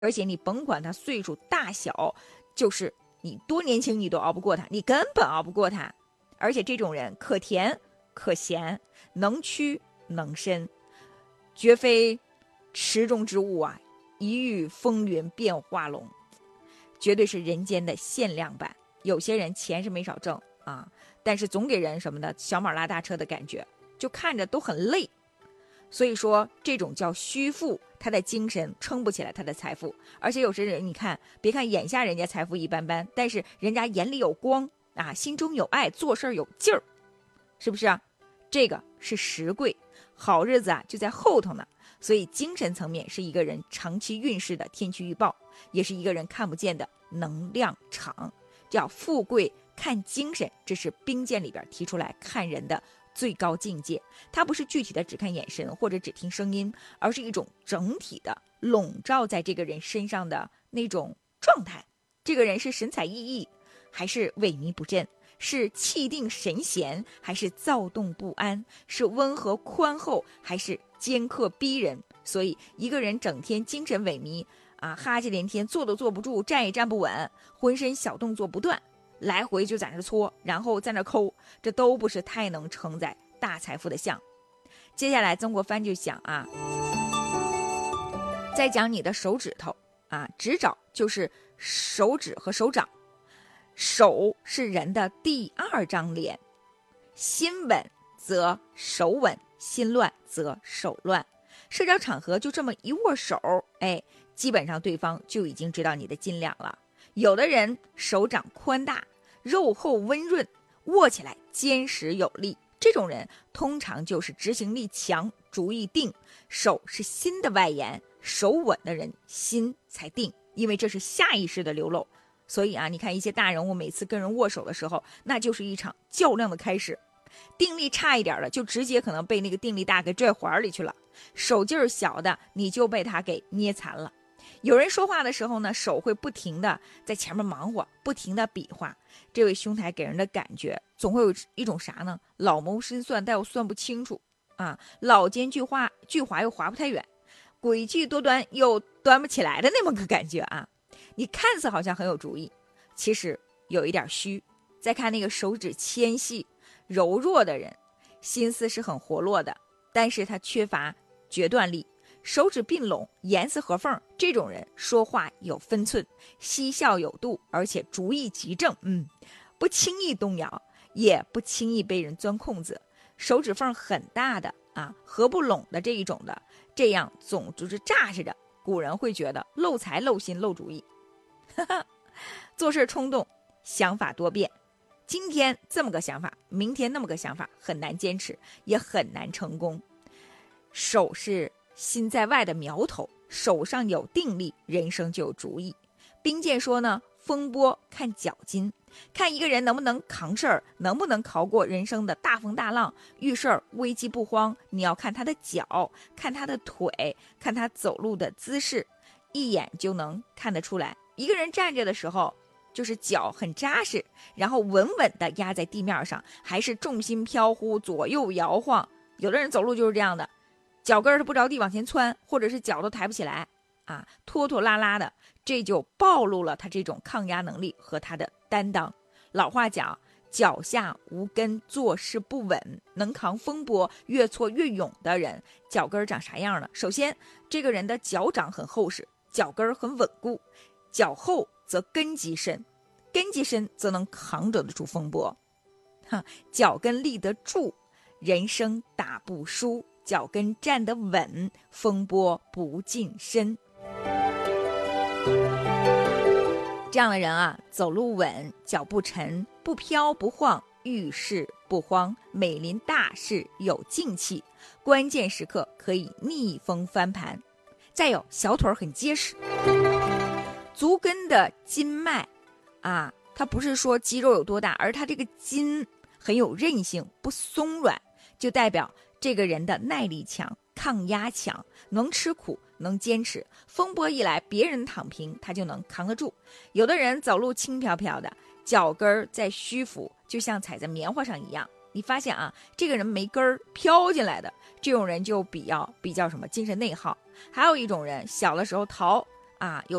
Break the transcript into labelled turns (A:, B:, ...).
A: 而且你甭管他岁数大小，就是你多年轻你都熬不过他，你根本熬不过他。而且这种人可甜可咸，能屈能伸，绝非池中之物啊，一遇风云变化龙，绝对是人间的限量版。有些人钱是没少挣啊，但是总给人什么的小马拉大车的感觉，就看着都很累。所以说这种叫虚富，他的精神撑不起来他的财富。而且有些人你看，别看眼下人家财富一般般，但是人家眼里有光啊，心中有爱，做事有劲儿，是不是啊？这个是实贵，好日子啊就在后头呢。所以精神层面是一个人长期运势的天气预报，也是一个人看不见的能量场。叫富贵看精神，这是兵谏里边提出来看人的最高境界。它不是具体的只看眼神或者只听声音，而是一种整体的笼罩在这个人身上的那种状态。这个人是神采奕奕还是萎靡不振，是气定神闲还是躁动不安，是温和宽厚还是尖刻逼人。所以一个人整天精神萎靡啊，哈气连天，坐都坐不住，站也站不稳，浑身小动作不断，来回就在那搓，然后在那抠，这都不是太能承载大财富的象。接下来曾国藩就想啊，再讲你的手指头啊，指爪就是手指和手掌，手是人的第二张脸，心稳则手稳，心乱则手乱。社交场合就这么一握手，哎，基本上对方就已经知道你的斤两了。有的人手掌宽大，肉厚温润，握起来坚实有力，这种人通常就是执行力强，主意定。手是心的外延，手稳的人心才定，因为这是下意识的流露。所以啊，你看一些大人物每次跟人握手的时候，那就是一场较量的开始。定力差一点的就直接可能被那个定力大给拽环里去了，手劲儿小的你就被他给捏残了。有人说话的时候呢，手会不停的在前面忙活，不停的比划。这位兄台给人的感觉总会有一种啥呢？老谋深算但又算不清楚啊，老奸巨猾又划不太远，诡计多端又端不起来的那么个感觉啊。你看似好像很有主意，其实有一点虚。再看那个手指纤细柔弱的人，心思是很活络的，但是他缺乏决断力。手指并拢，严丝合缝，这种人说话有分寸，嬉笑有度，而且主意极正，不轻易动摇，也不轻易被人钻空子。手指缝很大的啊，合不拢的这一种的，这样总就是扎实着，古人会觉得漏财漏心漏主意。做事冲动，想法多变，今天这么个想法，明天那么个想法，很难坚持，也很难成功。手是心在外的苗头，手上有定力，人生就有主意。兵谏说呢，风波看脚筋，看一个人能不能扛事儿，能不能逃过人生的大风大浪。遇事儿危机不慌，你要看他的脚，看他的腿，看他走路的姿势，一眼就能看得出来。一个人站着的时候，就是脚很扎实，然后稳稳地压在地面上，还是重心飘忽，左右摇晃。有的人走路就是这样的，脚跟是不着地往前窜，或者是脚都抬不起来啊，拖拖拉拉的，这就暴露了他这种抗压能力和他的担当。老话讲，脚下无根，做事不稳。能扛风波，越挫越勇的人，脚跟长啥样呢？首先，这个人的脚掌很厚实，脚跟很稳固，脚厚则根基深，根基深则能扛得住风波。脚跟立得住，人生打不输；脚跟站得稳，风波不近身。这样的人啊，走路稳，脚不沉，不飘不晃，遇事不慌，美临大事有静气，关键时刻可以逆风翻盘。再有，小腿很结实，足跟的筋脉啊，它不是说肌肉有多大，而它这个筋很有韧性，不松软，就代表这个人的耐力强，抗压强，能吃苦，能坚持。风波一来，别人躺平，他就能扛得住。有的人走路轻飘飘的，脚跟在虚浮，就像踩在棉花上一样。你发现啊，这个人没根儿飘进来的，这种人就比较什么精神内耗。还有一种人，小的时候淘啊，